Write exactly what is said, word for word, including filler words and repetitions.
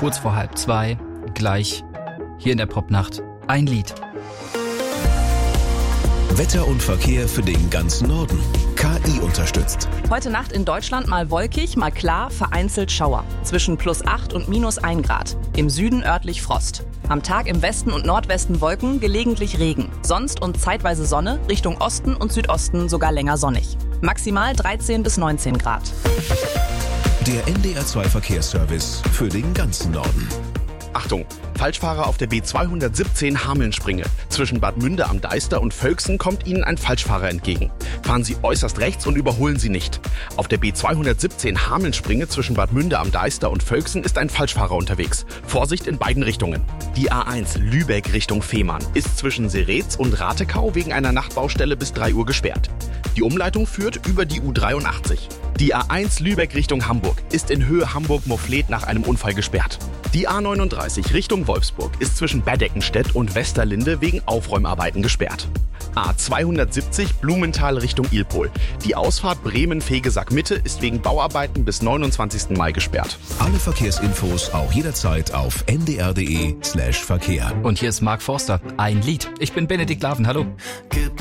kurz vor halb zwei, gleich hier in der Popnacht ein Lied. Wetter und Verkehr für den ganzen Norden. K I unterstützt. Heute Nacht in Deutschland mal wolkig, mal klar, vereinzelt Schauer. Zwischen plus acht und minus ein Grad. Im Süden örtlich Frost. Am Tag im Westen und Nordwesten Wolken, gelegentlich Regen. Sonst und zeitweise Sonne, Richtung Osten und Südosten sogar länger sonnig. Maximal dreizehn bis neunzehn Grad. Der N D R zwei Verkehrsservice für den ganzen Norden. Achtung, Falschfahrer auf der B zweihundertsiebzehn Hameln-Springe. Zwischen Bad Münde am Deister und Völksen kommt Ihnen ein Falschfahrer entgegen. Fahren Sie äußerst rechts und überholen Sie nicht. Auf der B zweihundertsiebzehn Hameln-Springe zwischen Bad Münde am Deister und Völksen ist ein Falschfahrer unterwegs. Vorsicht in beiden Richtungen. Die A eins Lübeck Richtung Fehmarn ist zwischen Seretz und Ratekau wegen einer Nachtbaustelle bis drei Uhr gesperrt. Die Umleitung führt über die U dreiundachtzig. Die A eins Lübeck Richtung Hamburg ist in Höhe Hamburg-Moflet nach einem Unfall gesperrt. Die A neununddreißig Richtung Wolfsburg ist zwischen Beddeckenstedt und Westerlinde wegen Aufräumarbeiten gesperrt. A zweihundertsiebzig Blumenthal Richtung Ilpol. Die Ausfahrt Bremen-Fegesack-Mitte ist wegen Bauarbeiten bis neunundzwanzigsten Mai gesperrt. Alle Verkehrsinfos auch jederzeit auf n d r punkt d e slash Verkehr. Und hier ist Mark Forster, ein Lied. Ich bin Benedikt Laven, hallo. Gib